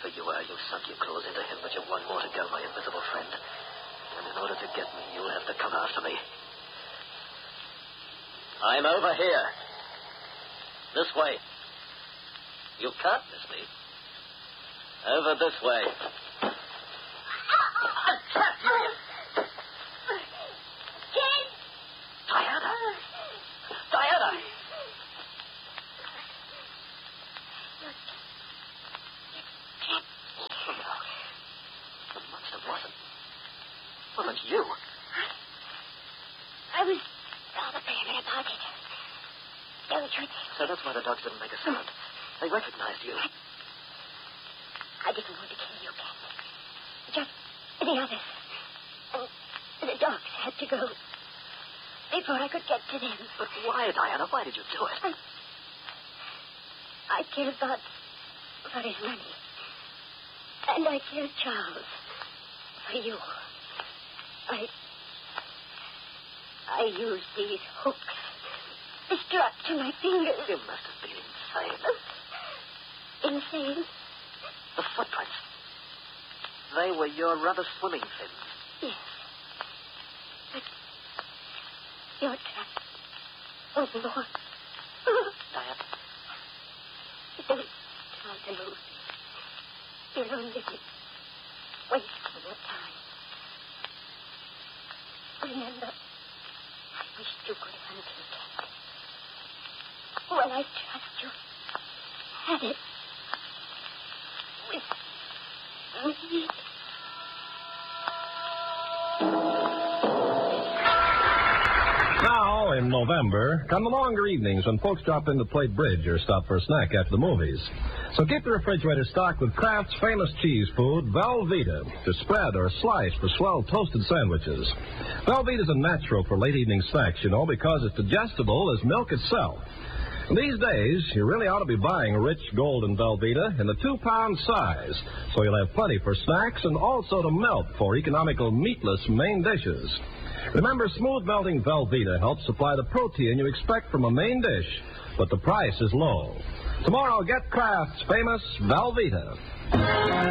Whoever you are, you sunk your claws into him, but you've one more to go, my invisible friend. And in order to get me, you'll have to come after me. I'm over here. This way. You can't miss me. Over this way. I'm trapped, you! Jane! Diana! Diana! No. The monster wasn't. Wasn't you. I was rather paranoid about it. Don't you think? So that's why the dogs didn't make a sound. They recognized you. I didn't want to kill you, Ken. Just the others. And the dogs had to go before I could get to them. But why, Diana? Why did you do it? I killed Bud for his money. And I killed Charles for you. I used these hooks strapped to my fingers. You must have been insane. Insane? The footprints. They were your rubber swimming fins. Yes. But your trap was more. Diana. Don't try to move. You're only wasting your time. Remember, I wished you good hunting, Ken. When I trust you, had it with me. Now, in November, come the longer evenings when folks drop in to play bridge or stop for a snack after the movies. So keep the refrigerator stocked with Kraft's famous cheese food, Velveeta, to spread or slice for swell toasted sandwiches. Velveeta's a natural for late evening snacks, you know, because it's digestible as milk itself. And these days, you really ought to be buying rich golden Velveeta in the 2-pound size, so you'll have plenty for snacks and also to melt for economical meatless main dishes. Remember, smooth melting Velveeta helps supply the protein you expect from a main dish, but the price is low. Tomorrow, get Kraft's famous Velveeta.